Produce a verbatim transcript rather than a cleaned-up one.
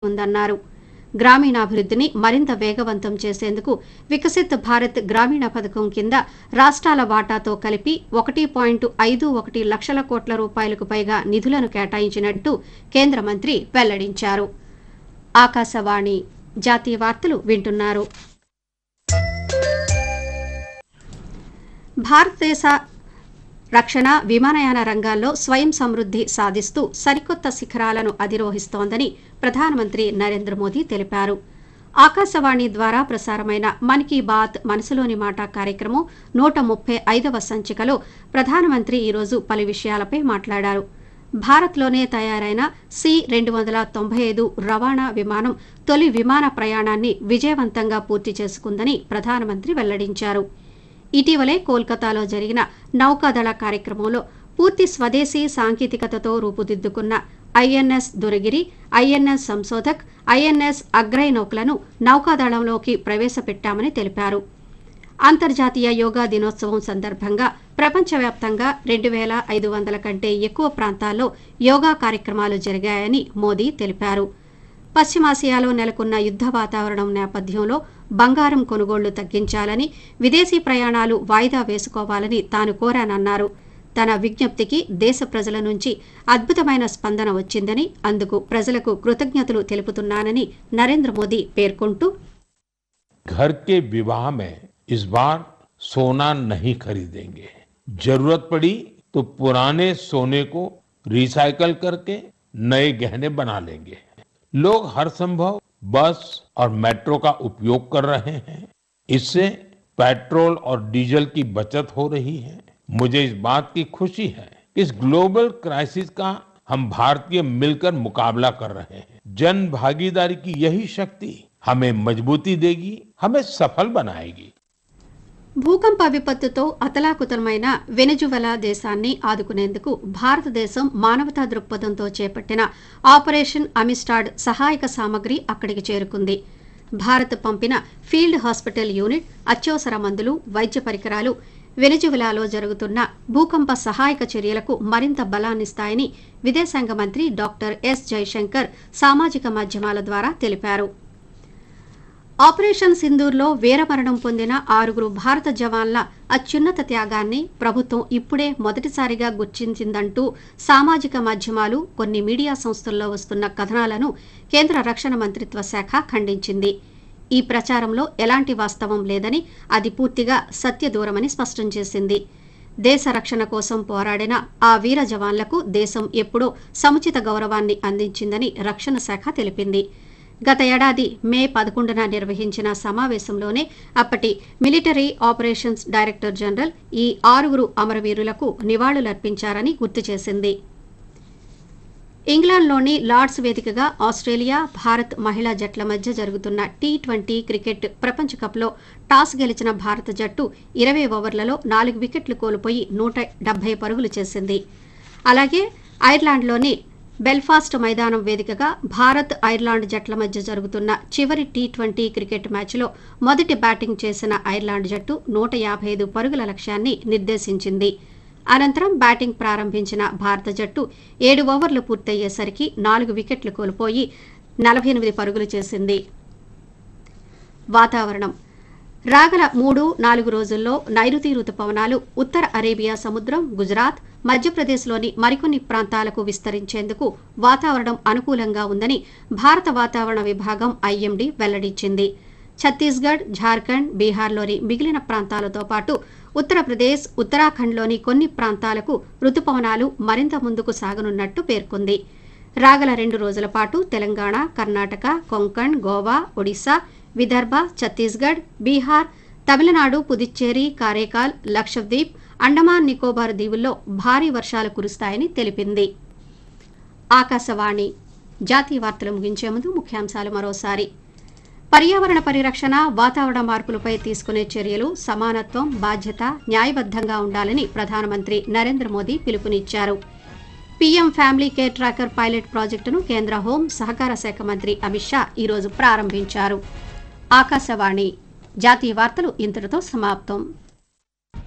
ఉందన్నారు. గ్రామీణాభివృద్ధిని మరింత వేగవంతం చేసేందుకు వికసిత్ భారత్ గ్రామీణ పథకం కింద రాష్ట్రాల వాటాతో కలిపి ఒకటి పాయింట్ ఐదు ఒకటి లక్షల కోట్ల రూపాయలకు పైగా నిధులను కేటాయించినట్టు కేంద్ర మంత్రి వెల్లడించారు. ఆకాశవాణి జాతీయ వార్తలు వింటున్నారు. భారతదేశ రక్షణ విమానయాన రంగాల్లో స్వయం సమృద్ధి సాధిస్తూ సరికొత్త శిఖరాలను అధిరోహిస్తోందని ప్రధానమంత్రి నరేంద్ర మోదీ తెలిపారు. ఆకాశవాణి ద్వారా ప్రసారమైన మన్ కీ బాత్ మనసులోని మాట కార్యక్రమం నూట ముప్పై ఐదవ సంచికలో ప్రధానమంత్రి ఈరోజు పలు విషయాలపై మాట్లాడారు. భారత్లోనే తయారైన సి రెండు వందల తొంభై ఐదు రవాణా విమానం తొలి విమాన ప్రయాణాన్ని విజయవంతంగా పూర్తి చేసుకుందని ప్రధానమంత్రి వెల్లడించారు. ఇటీవలే కోల్కతాలో జరిగిన నౌకాదళ కార్యక్రమంలో పూర్తి స్వదేశీ సాంకేతికతతో రూపుదిద్దుకున్న INS దురగిరి, INS Sanshodhak, INS agree నౌకలను నౌకాదళంలోకి ప్రవేశపెట్టామని తెలిపారు. అంతర్జాతీయ యోగా దినోత్సవం సందర్భంగా ప్రపంచవ్యాప్తంగా రెండు వేల ఐదు వందల కంటే ఎక్కువ ప్రాంతాల్లో యోగా కార్యక్రమాలు జరిగాయని మోదీ తెలిపారు. పశ్చిమాసియాలో నెలకొన్న యుద్ధ వాతావరణం నేపథ్యంలో బంగారం కొనుగోళ్లు తగ్గించాలని, విదేశీ ప్రయాణాలు వాయిదా వేసుకోవాలని తాను కోరానన్నారు. తన విజ్ఞప్తికి దేశ ప్రజల నుంచి అద్భుతమైన స్పందన వచ్చిందని, అందుకు ప్రజలకు కృతజ్ఞతలు తెలుపుతున్నానని నరేంద్ర మోదీ పేర్కొంటూ, घर के विवाह में इस बार सोना नहीं खरीदेंगे। जरूरत पड़ी तो पुराने सोने को रिसाइकल करके नए गहने बना लेंगे। लोग हर संभव बस और मेट्रो का उपयोग कर रहे हैं। इससे पेट्रोल और डीजल की बचत हो रही है। मुझे इस बात की खुशी है कि इस ग्लोबल क्राइसिस का हम भारतीय मिलकर मुकाबला कर रहे हैं। जन भागीदारी की यही शक्ति हमें मजबूती देगी, हमें सफल बनाएगी। భూకంప విపత్తుతో అతలాకుతలమైన వెనెజువెలా దేశాన్ని ఆదుకునేందుకు భారతదేశం మానవతా దృక్పథంతో చేపట్టిన ఆపరేషన్ అమిస్టాడ్ సహాయక సామగ్రి అక్కడికి చేరుకుంది. భారత్ పంపిన ఫీల్డ్ హాస్పిటల్ యూనిట్, అత్యవసర మందులు, వైద్య పరికరాలు వెనెజువెలాలో జరుగుతున్న భూకంప సహాయక చర్యలకు మరింత బలాన్నిస్తాయని విదేశాంగ మంత్రి డాక్టర్ ఎస్ జైశంకర్ సామాజిక మాధ్యమాల ద్వారా తెలిపారు. ఆపరేషన్ సింధూర్లో వీరమరణం పొందిన ఆరుగురు భారత జవాన్ల అత్యున్నత త్యాగాన్ని ప్రభుత్వం ఇప్పుడే మొదటిసారిగా గుర్తించిందంటూ సామాజిక మాధ్యమాలు, కొన్ని మీడియా సంస్థల్లో వస్తున్న కథనాలను కేంద్ర రక్షణ మంత్రిత్వ శాఖ ఖండించింది. ఈ ప్రచారంలో ఎలాంటి వాస్తవం లేదని, అది పూర్తిగా సత్యదూరమని స్పష్టం చేసింది. దేశ రక్షణ కోసం పోరాడిన ఆ వీర జవాన్లకు దేశం ఎప్పుడో సముచిత గౌరవాన్ని అందించిందని రక్షణ శాఖ తెలిపింది. గత ఏడాది మే పదకొండున నిర్వహించిన సమావేశంలోనే అప్పటి మిలిటరీ ఆపరేషన్స్ డైరెక్టర్ జనరల్ ఈ ఆరుగురు అమరవీరులకు నివాళులర్పించారని గుర్తు చేసింది. ఇంగ్లాండ్లోని లార్డ్స్ వేదికగా ఆస్ట్రేలియా, భారత్ మహిళా జట్ల మధ్య జరుగుతున్న టీ ట్వంటీ క్రికెట్ ప్రపంచ కప్లో టాస్ గెలిచిన భారత జట్టు ఇరవై ఓవర్లలో నాలుగు వికెట్లు కోల్పోయి నూట డెబ్బై పరుగులు చేసింది. అలాగే ఐర్లాండ్లోని బెల్ఫాస్ట్ మైదానం వేదికగా భారత్, ఐర్లాండ్ జట్ల మధ్య జరుగుతున్న చివరి టీ ట్వంటీ క్రికెట్ మ్యాచ్లో మొదటి బ్యాటింగ్ చేసిన ఐర్లాండ్ జట్టు నూట యాభై ఐదు పరుగుల లక్ష్యాన్ని నిర్దేశించింది. అనంతరం బ్యాటింగ్ ప్రారంభించిన భారత జట్టు ఏడు ఓవర్లు పూర్తయ్యేసరికి నాలుగు వికెట్లు కోల్పోయి నలభై ఎనిమిది పరుగులు చేసింది. వాతావరణం రాగల మూడు నాలుగు రోజుల్లో నైరుతి రుతుపవనాలు ఉత్తర అరేబియా సముద్రం, గుజరాత్, మధ్యప్రదేశ్లోని మరికొన్ని ప్రాంతాలకు విస్తరించేందుకు వాతావరణం అనుకూలంగా ఉందని భారత వాతావరణ విభాగం ఐఎండీ వెల్లడించింది. ఛత్తీస్గఢ్, ఝార్ఖండ్, బీహార్లోని మిగిలిన ప్రాంతాలతో పాటు ఉత్తరప్రదేశ్, ఉత్తరాఖండ్లోని కొన్ని ప్రాంతాలకు రుతుపవనాలు మరింత ముందుకు సాగనున్నట్టు పేర్కొంది. రాగల రెండు రోజుల పాటు తెలంగాణ, కర్ణాటక, కొంకణ్, గోవా, ఒడిశా, విదర్భ, ఛత్తీస్గఢ్, బీహార్, తమిళనాడు, పుదుచ్చేరి, కారైకాల్, లక్షద్వీప్, అండమాన్ నికోబార్ దీవుల్లో భారీ వర్షాలు కురుస్తాయని తెలిపింది. ఆకాశవాణి జాతీయ వార్తలు ముగించే ముందు ముఖ్యాంశాలు మరోసారి. పర్యావరణ పరిరక్షణ, వాతావరణ మార్పులపై తీసుకునే చర్యలు సమానత్వం, బాధ్యత, న్యాయబద్ధంగా ఉండాలని ప్రధానమంత్రి నరేంద్ర మోదీ పిలుపునిచ్చారు. PM family care tracker pilot ప్రాజెక్టును కేంద్ర హోం, సహకార శాఖ మంత్రి అమిత్ షా ఈరోజు ప్రారంభించారు. ఆకాశవాణి జాతీయ వార్తలు ఇంతటితో సమాప్తం.